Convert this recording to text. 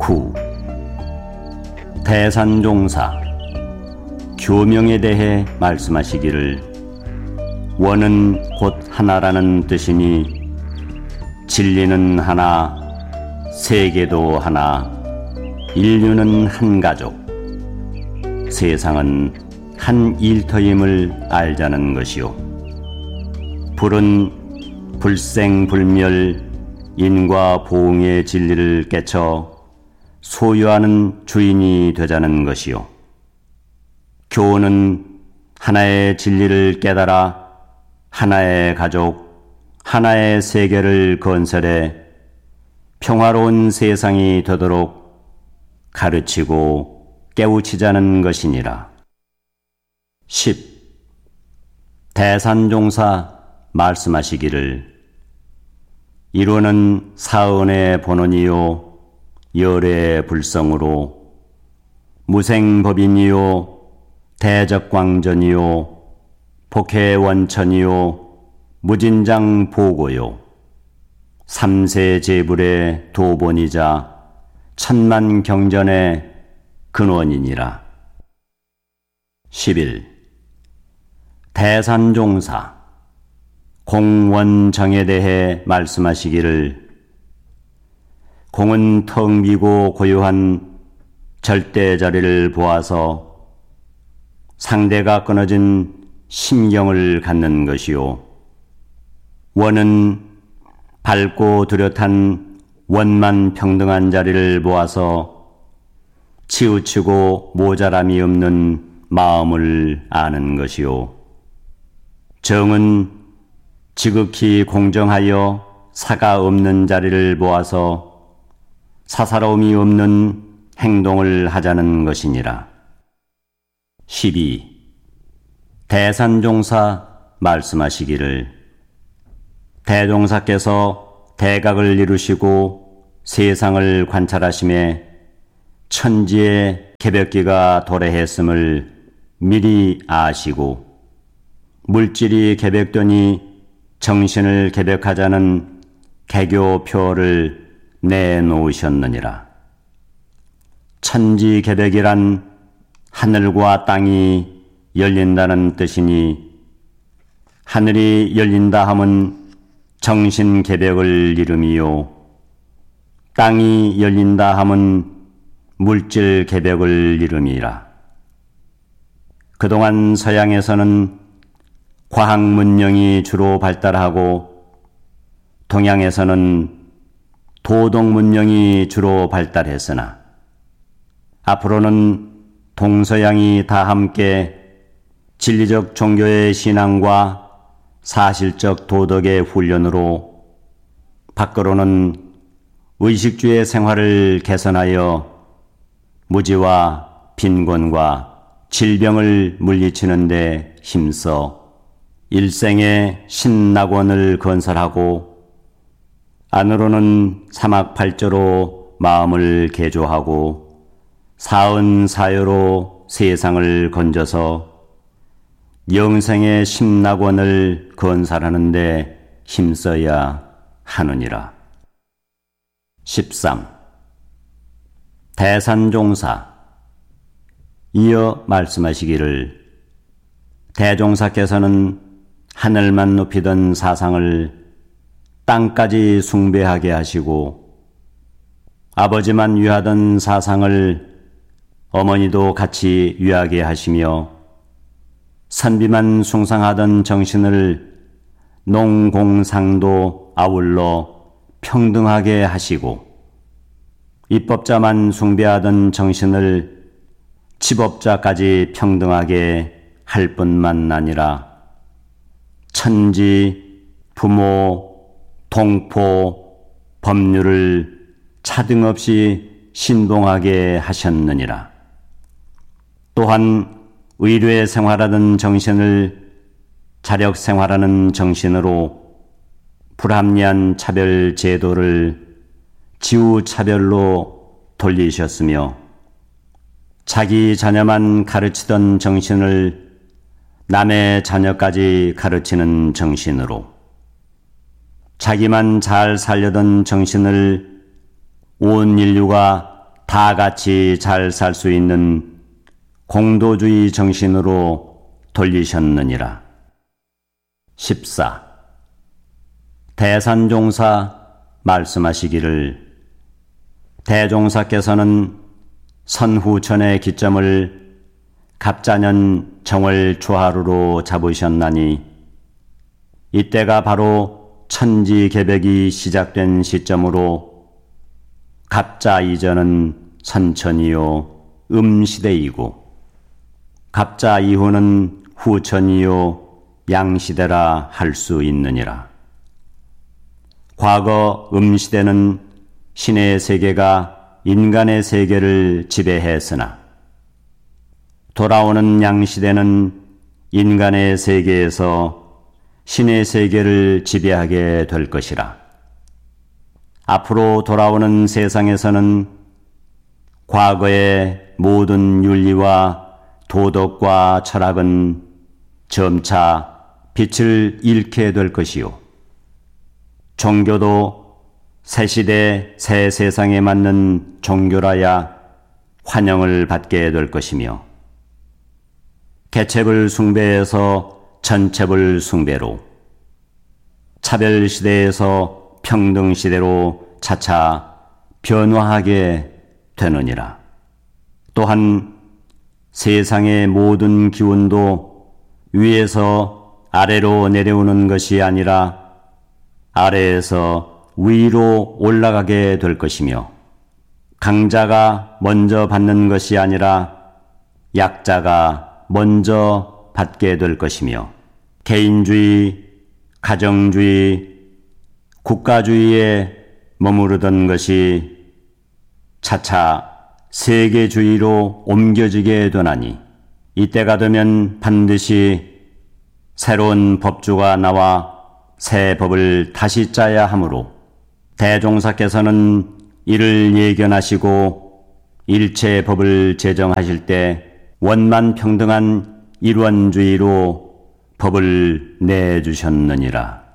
9. 대산종사 교명에 대해 말씀하시기를 원은 곧 하나라는 뜻이니 진리는 하나, 세계도 하나, 인류는 한 가족, 세상은 한 일터임을 알자는 것이요. 불은 불생불멸 인과 보응의 진리를 깨쳐 소유하는 주인이 되자는 것이요. 교훈은 하나의 진리를 깨달아 하나의 가족, 하나의 세계를 건설해 평화로운 세상이 되도록 가르치고 깨우치자는 것이니라. 10. 대산종사 말씀하시기를 이루는 사은의 본원이요 열의 불성으로 무생법인이요 대적광전이요 복해원천이요 무진장 보고요 삼세제불의 도본이자 천만경전의 근원이니라. 11. 대산종사 공원정에 대해 말씀하시기를 공은 텅 비고 고요한 절대자리를 보아서 상대가 끊어진 심경을 갖는 것이요. 원은 밝고 뚜렷한 원만 평등한 자리를 보아서 치우치고 모자람이 없는 마음을 아는 것이요. 정은 지극히 공정하여 사가 없는 자리를 보아서 사사로움이 없는 행동을 하자는 것이니라. 12. 대산종사 말씀하시기를 대종사께서 대각을 이루시고 세상을 관찰하심에 천지의 개벽기가 도래했음을 미리 아시고 물질이 개벽되니 정신을 개벽하자는 개교표를 내놓으셨느니라. 천지개벽이란 하늘과 땅이 열린다는 뜻이니 하늘이 열린다 함은 정신개벽을 이름이요 땅이 열린다 함은 물질개벽을 이름이라. 그동안 서양에서는 과학문명이 주로 발달하고 동양에서는 도덕문명이 주로 발달했으나 앞으로는 동서양이 다 함께 진리적 종교의 신앙과 사실적 도덕의 훈련으로 밖으로는 의식주의 생활을 개선하여 무지와 빈곤과 질병을 물리치는 데 힘써 일생의 신낙원을 건설하고 안으로는 사막팔조로 마음을 개조하고 사은사요로 세상을 건져서 영생의 심낙원을 건설하는 데 힘써야 하느니라. 13. 대산종사 이어 말씀하시기를 대종사께서는 하늘만 높이던 사상을 땅까지 숭배하게 하시고 아버지만 위하던 사상을 어머니도 같이 위하게 하시며 선비만 숭상하던 정신을 농공상도 아울러 평등하게 하시고 입법자만 숭배하던 정신을 치법자까지 평등하게 할 뿐만 아니라 천지, 부모, 동포, 법률을 차등 없이 신봉하게 하셨느니라. 또한 의뢰 생활하던 정신을 자력 생활하는 정신으로 불합리한 차별 제도를 지우차별로 돌리셨으며 자기 자녀만 가르치던 정신을 남의 자녀까지 가르치는 정신으로 자기만 잘 살려던 정신을 온 인류가 다 같이 잘 살 수 있는 공도주의 정신으로 돌리셨느니라. 14. 대산종사 말씀하시기를 대종사께서는 선후천의 기점을 갑자년 정월 초하루로 잡으셨나니 이때가 바로 천지개벽이 시작된 시점으로 갑자 이전은 선천이요 음시대이고 갑자 이후는 후천이요 양시대라 할 수 있느니라. 과거 음시대는 신의 세계가 인간의 세계를 지배했으나 돌아오는 양시대는 인간의 세계에서 신의 세계를 지배하게 될 것이라. 앞으로 돌아오는 세상에서는 과거의 모든 윤리와 도덕과 철학은 점차 빛을 잃게 될 것이요. 종교도 새 시대 새 세상에 맞는 종교라야 환영을 받게 될 것이며 개체불 숭배에서 전체불 숭배로 차별시대에서 평등시대로 차차 변화하게 되느니라. 또한 세상의 모든 기운도 위에서 아래로 내려오는 것이 아니라 아래에서 위로 올라가게 될 것이며 강자가 먼저 받는 것이 아니라 약자가 먼저 받게 될 것이며 개인주의, 가정주의, 국가주의에 머무르던 것이 차차 세계주의로 옮겨지게 되나니 이때가 되면 반드시 새로운 법주가 나와 새 법을 다시 짜야 하므로 대종사께서는 이를 예견하시고 일체 법을 제정하실 때 원만평등한 일원주의로 법을 내주셨느니라.